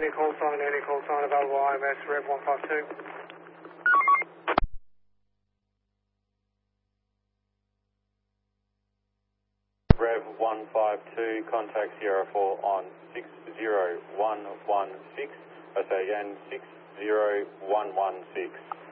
any call sign available, IMS, Rev 152. Rev 152, contact Sierra 4 on 60116. I say again, 60116.